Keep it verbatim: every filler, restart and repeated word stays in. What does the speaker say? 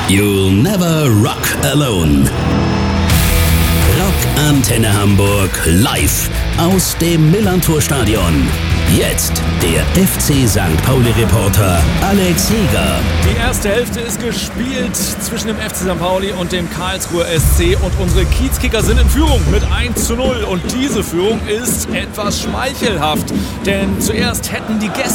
You'll never rock alone. Rock Antenne Hamburg live aus dem Millantor-Stadion. Jetzt der F C Sankt Pauli-Reporter Alex Heger. Die erste Hälfte ist gespielt zwischen dem F C Sankt Pauli und dem Karlsruher S C und unsere Kiezkicker sind in Führung mit eins zu null und diese Führung ist etwas schmeichelhaft, denn zuerst hätten die Gäste